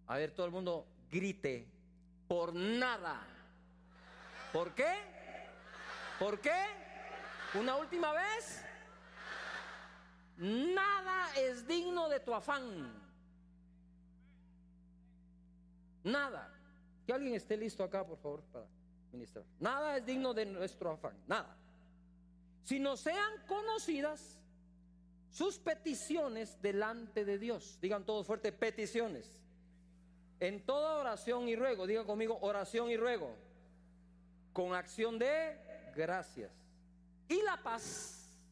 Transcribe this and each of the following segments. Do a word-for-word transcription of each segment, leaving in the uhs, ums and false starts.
A ver, todo el mundo grite: por nada. ¿Por qué? ¿Por qué? Una última vez. Nada es digno de tu afán. Nada. Que alguien esté listo acá, por favor, para ministrar. Nada es digno de nuestro afán. Nada. Si no sean conocidas sus peticiones delante de Dios. Digan todos fuerte: peticiones. En toda oración y ruego. Digan conmigo: oración y ruego. Con acción de gracias. Y la paz.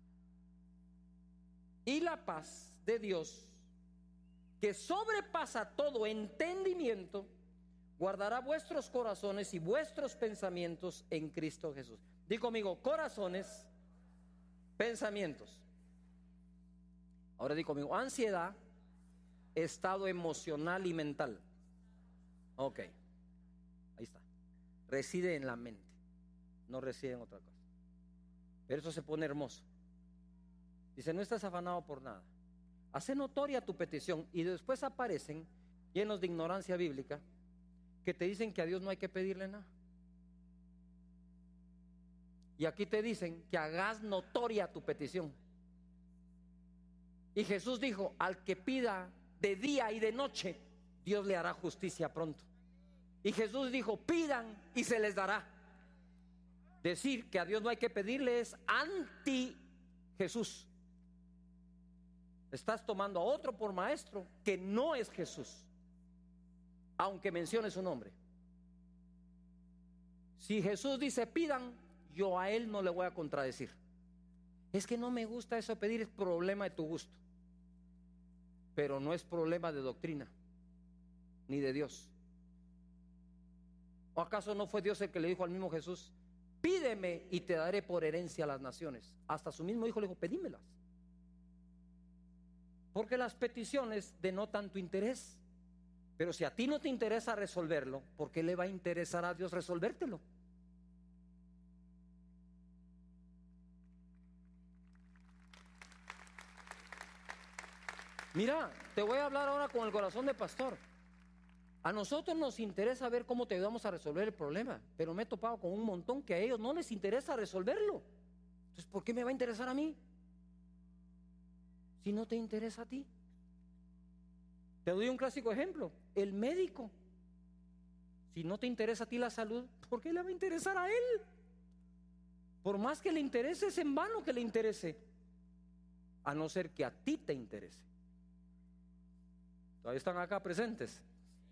Y la paz de Dios, que sobrepasa todo entendimiento, guardará vuestros corazones y vuestros pensamientos en Cristo Jesús. Di conmigo: corazones, pensamientos. Ahora di conmigo: ansiedad, estado emocional y mental. Ok, ahí está. Reside en la mente, no reside en otra cosa. Pero eso se pone hermoso. Dice: no estás afanado por nada. Hace notoria tu petición. Y después aparecen, llenos de ignorancia bíblica, que te dicen que a Dios no hay que pedirle nada. Y aquí te dicen que hagas notoria tu petición. Y Jesús dijo: al que pida de día y de noche, Dios le hará justicia pronto. Y Jesús dijo: pidan y se les dará. Decir que a Dios no hay que pedirle es anti Jesús. Estás tomando a otro por maestro que no es Jesús, aunque mencione su nombre. Si Jesús dice pidan, yo a él no le voy a contradecir. Es que no me gusta eso de pedir. Es problema de tu gusto, pero no es problema de doctrina ni de Dios. ¿O acaso no fue Dios el que le dijo al mismo Jesús: pídeme y te daré por herencia a las naciones? Hasta su mismo hijo le dijo: pedímelas. Porque las peticiones denotan tu interés. Pero si a ti no te interesa resolverlo, ¿por qué le va a interesar a Dios resolvértelo? Mira, te voy a hablar ahora con el corazón de pastor. A nosotros nos interesa ver cómo te ayudamos a resolver el problema, pero me he topado con un montón que a ellos no les interesa resolverlo. Entonces, ¿por qué me va a interesar a mí si no te interesa a ti? Te doy un clásico ejemplo: el médico. Si no te interesa a ti la salud, ¿por qué le va a interesar a él? Por más que le interese, es en vano que le interese, a no ser que a ti te interese. ¿Todavía están acá presentes?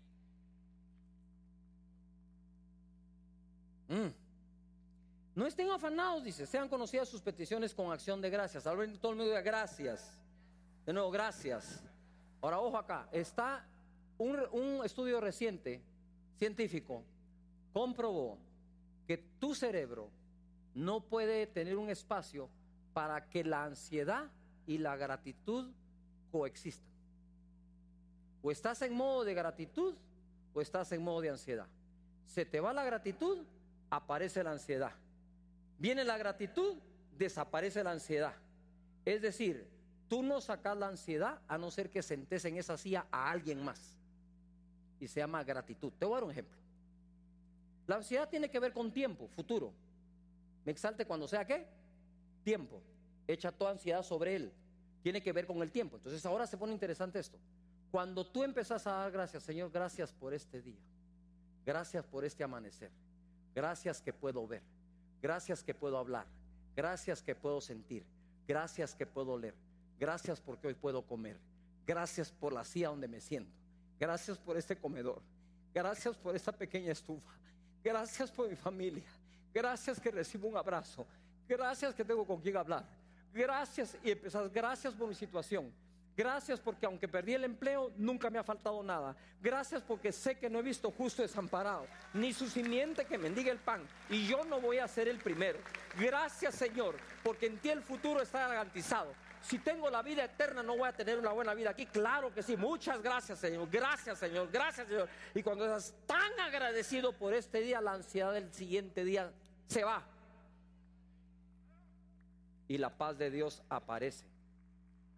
Mm. No estén afanados, dice, sean conocidas sus peticiones con acción de gracias. Ahora todo el mundo diga gracias. De nuevo, gracias. Ahora ojo acá, está un, un estudio reciente, científico, comprobó que tu cerebro no puede tener un espacio para que la ansiedad y la gratitud coexistan. O estás en modo de gratitud o estás en modo de ansiedad. Se te va la gratitud, aparece la ansiedad. Viene la gratitud, desaparece la ansiedad. Es decir, tú no sacas la ansiedad a no ser que sentes en esa silla a alguien más, y se llama gratitud. Te voy a dar un ejemplo. La ansiedad tiene que ver con tiempo, futuro. Me exalte cuando sea ¿qué? Tiempo. Echa toda ansiedad sobre él. Tiene que ver con el tiempo. Entonces ahora se pone interesante esto. Cuando tú empezás a dar gracias: Señor, gracias por este día, gracias por este amanecer, gracias que puedo ver, gracias que puedo hablar, gracias que puedo sentir, gracias que puedo oler, gracias porque hoy puedo comer, gracias por la silla donde me siento, gracias por este comedor, gracias por esta pequeña estufa, gracias por mi familia, gracias que recibo un abrazo, gracias que tengo con quien hablar, gracias. Y empezás: gracias por mi situación, gracias porque aunque perdí el empleo, nunca me ha faltado nada. Gracias porque sé que no he visto justo desamparado, ni su simiente que mendiga el pan, y yo no voy a ser el primero. Gracias, Señor, porque en ti el futuro está garantizado. Si tengo la vida eterna, no voy a tener una buena vida aquí. Claro que sí. Muchas gracias, Señor. Gracias, Señor. Gracias, Señor. Y cuando estás tan agradecido por este día, la ansiedad del siguiente día se va y la paz de Dios aparece.